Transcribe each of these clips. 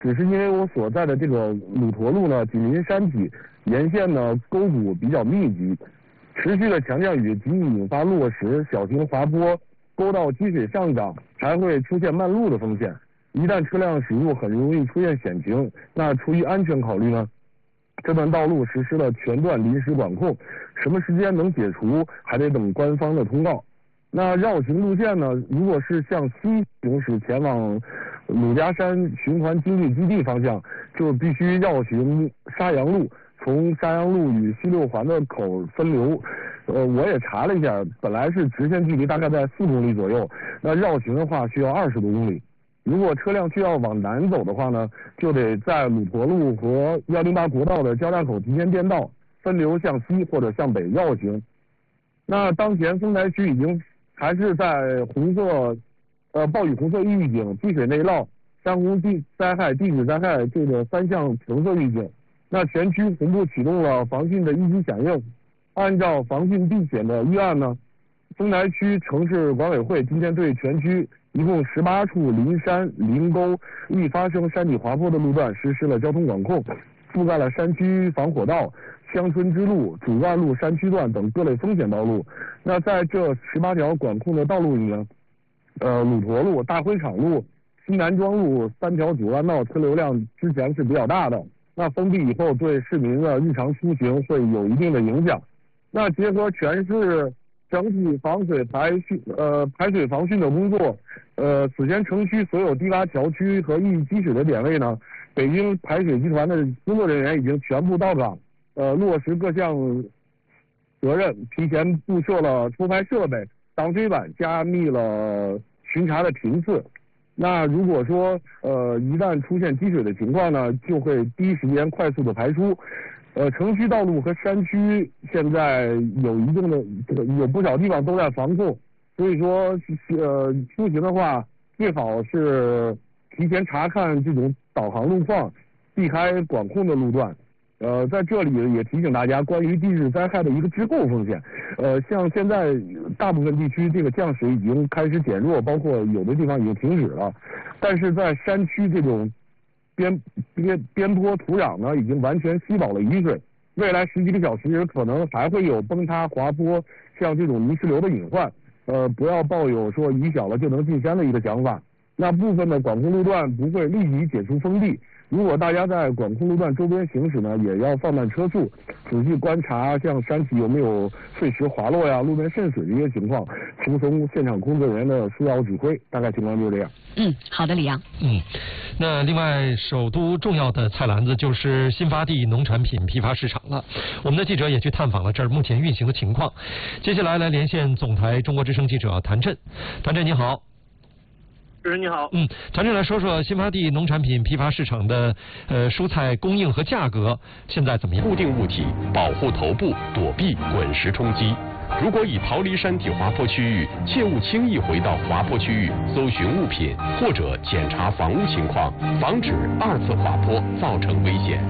只是因为我所在的这个鲁驼路呢，紧邻山体，沿线呢沟谷比较密集，持续的强降雨极易引发落石、小型滑坡、沟道积水上涨，还会出现漫路的风险。一旦车辆驶入，很容易出现险情。那出于安全考虑呢，这段道路实施了全段临时管控，什么时间能解除，还得等官方的通告。那绕行路线呢，如果是向西行驶前往鲁家山循环经济基地方向，就必须绕行沙洋路，从沙洋路与西六环的口分流。我也查了一下，本来是直线距离大概在4公里左右，那绕行的话需要20多公里。如果车辆需要往南走的话呢，就得在鲁驼路和108国道的交叉口提前变道，分流向西或者向北绕行。那当前丰台区已经还是在红色暴雨红色预警、积水内涝、山洪灾害、地质灾害这个3项橙色预警。那全区同步启动了防汛的一级响应。按照防汛避险的预案呢，丰台区城市管委会今天对全区一共18处临山、临沟易发生山体滑坡的路段实施了交通管控，覆盖了山区防火道、乡村支路、主干路山区段等各类风险道路。那在这18条管控的道路里呢，鲁驼路、大灰厂路、西南庄路3条主干道车流量之前是比较大的，那封闭以后对市民的日常出行会有一定的影响。那结合全市整体防水排水防汛的工作，此前城区所有低洼桥区和易积水的点位呢，北京排水集团的工作人员已经全部到岗，落实各项责任，提前布设了抽排设备、挡水板，加密了巡查的频次。那如果说一旦出现积水的情况呢，就会第一时间快速的排出。城区道路和山区现在有不少地方都在防控，所以说出行的话最好是提前查看这种导航路况，避开管控的路段。在这里也提醒大家关于地质灾害的一个滞后风险。像现在大部分地区这个降水已经开始减弱，包括有的地方已经停止了，但是在山区这种边坡土壤呢，已经完全吸饱了雨水，未来10几个小时可能还会有崩塌、滑坡，像这种泥石流的隐患。不要抱有说雨小了就能进山的一个想法。那部分的管控路段不会立即解除封闭。如果大家在管控路段周边行驶呢，也要放慢车速，仔细观察像山体有没有碎石滑落呀、路面渗水的一些情况，服从现场工作人员的疏导指挥。大概情况就是这样。 好的，李阳。 那另外，首都重要的菜篮子就是新发地农产品批发市场了。我们的记者也去探访了这儿目前运行的情况。接下来连线总台中国之声记者谭震。谭震你好。 主持人你好。 谭震来说说新发地农产品批发市场的蔬菜供应和价格现在怎么样？ 固定物体，保护头部，躲避滚石冲击。如果已逃离山体滑坡区域，切勿轻易回到滑坡区域搜寻物品或者检查房屋情况，防止2次滑坡造成危险。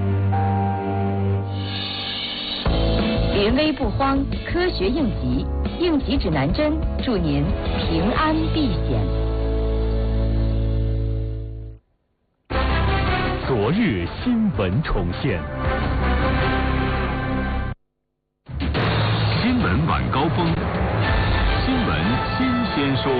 临危不慌，科学应急，应急指南针祝您平安避险。 昨日新闻重现，新闻晚高峰，新闻新鲜说。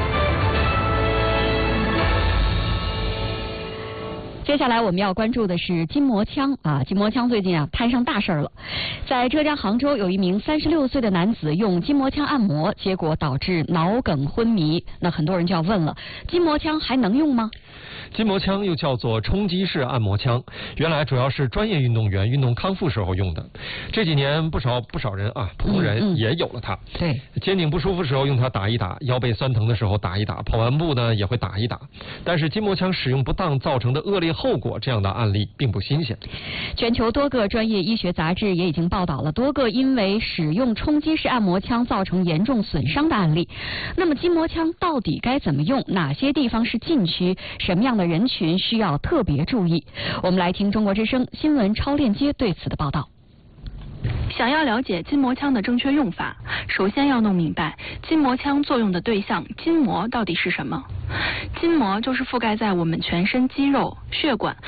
接下来我们要关注的是筋膜枪筋膜枪最近摊上大事了。在浙江杭州，有一名36岁的男子用筋膜枪按摩，结果导致脑梗昏迷。那很多人就要问了，筋膜枪还能用吗？ 筋膜枪又叫做冲击式按摩枪，原来主要是专业运动员运动康复时候用的。这几年不少人普通人也有了它。 对， 肩颈不舒服时候用它打一打，腰背酸疼的时候打一打，跑完步呢也会打一打。但是筋膜枪使用不当造成的恶劣后果，这样的案例并不新鲜。 全球多个专业医学杂志也已经报道了多个因为使用冲击式按摩枪造成严重损伤的案例。那么筋膜枪到底该怎么用？哪些地方是禁区？什么样的人群需要特别注意？我们来听中国之声新闻超链接对此的报道。 想要了解筋膜枪的正确用法，首先要弄明白筋膜枪作用的对象筋膜到底是什么。筋膜就是覆盖在我们全身肌肉、血管